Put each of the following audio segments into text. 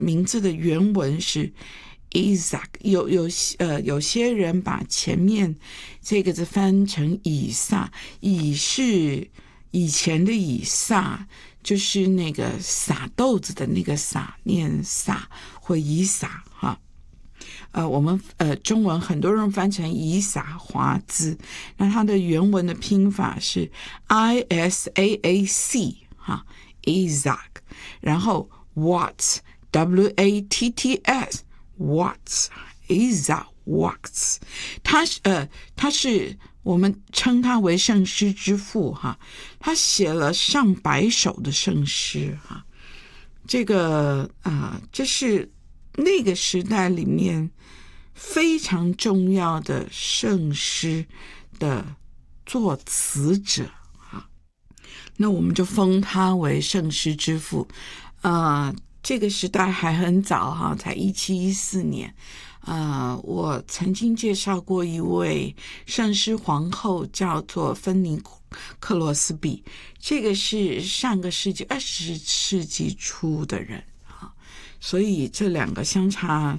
名字的原文是 Isaac， 有些人把前面这个字翻成以撒，以是以前的以撒，就是那个撒豆子的那个撒，念撒或以撒哈。我们中文很多人翻成以撒华兹，那它的原文的拼法是 Isaac 哈 Isaac， 然后 Watts Watts Watts Isaac Watts， 他是我们称他为圣诗之父哈，他写了上百首的圣诗哈，这是那个时代里面非常重要的圣诗的作词者哈，那我们就封他为圣诗之父。这个时代还很早哈，才1714年。我曾经介绍过一位圣诗皇后，叫做芬尼克罗斯比，这个是上个世纪20世纪初的人哈，所以这两个相差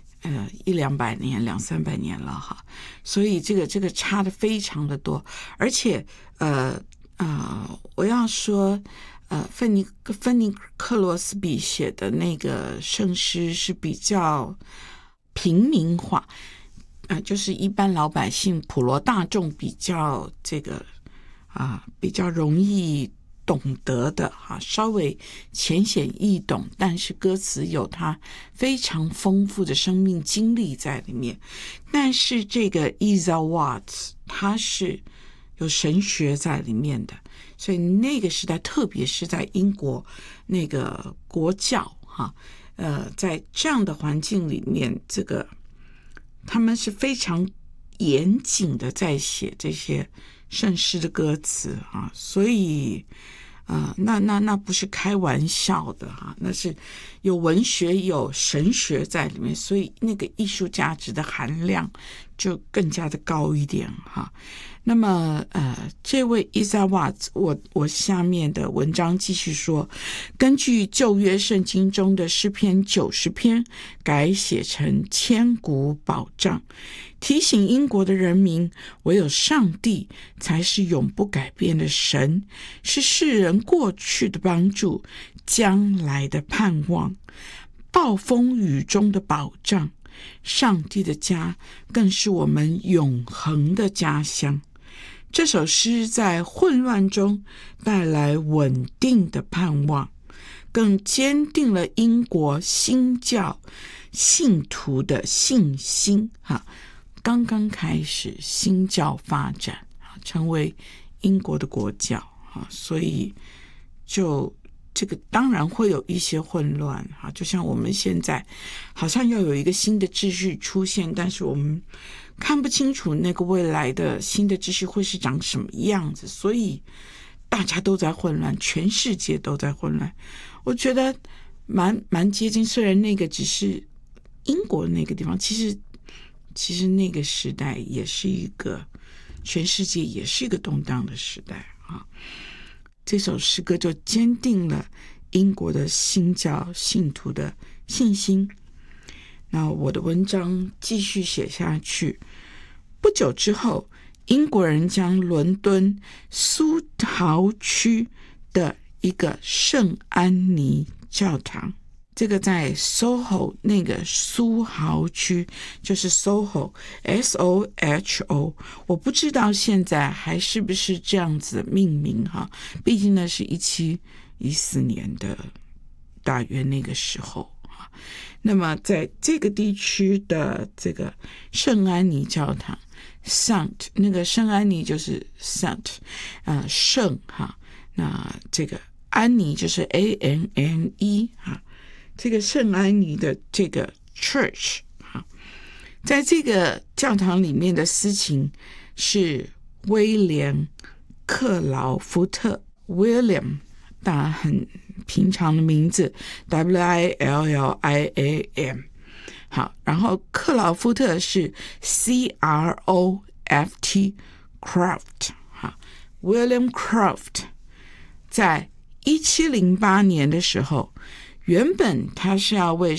100-200年200-300年了哈，所以这个差的非常的多，而且我要说芬尼克罗斯比写的那个圣诗是比较平民化，就是一般老百姓普罗大众比较比较容易懂得的哈，稍微浅显易懂，但是歌词有它非常丰富的生命经历在里面。但是这个 Isaac Watts 他是有神学在里面的，所以那个时代特别是在英国那个国教哈，在这样的环境里面，他们是非常严谨的在写这些圣诗的歌词啊，所以那不是开玩笑的哈，那是有文学有神学在里面，所以那个艺术价值的含量就更加的高一点哈。那么这位 Isaac Watts， 我下面的文章继续说，根据旧约圣经中的诗篇90篇改写成千古保障，提醒英国的人民，唯有上帝才是永不改变的神，是世人过去的帮助，将来的盼望，暴风雨中的保障，上帝的家更是我们永恒的家乡。这首诗在混乱中带来稳定的盼望，更坚定了英国新教信徒的信心哈。刚刚开始新教发展，成为英国的国教，所以就这个当然会有一些混乱，就像我们现在好像要有一个新的秩序出现，但是我们看不清楚那个未来的新的秩序会是长什么样子，所以大家都在混乱，全世界都在混乱。我觉得蛮接近，虽然那个只是英国那个地方，其实那个时代也是一个全世界也是一个动荡的时代啊。这首诗歌就坚定了英国的新教信徒的信心。那我的文章继续写下去，不久之后，英国人将伦敦苏豪区的一个圣安妮教堂，这个在 SOHO 那个苏豪区，就是 SOHO SOHO， 我不知道现在还是不是这样子的命名哈，毕竟那是1714年的大约那个时候。那么在这个地区的这个圣安妮教堂 Saint， 那个圣安妮就是 Saint， 圣哈，那这个安妮就是 ANNE 哈，这个圣安妮的这个 Church 哈，在这个教堂里面的司琴是威廉克劳福特 William， 当然很平常的名字 William。 好，然后克劳福特是 CROFT Croft 哈 William Croft， 在1708年的时候原本他是要为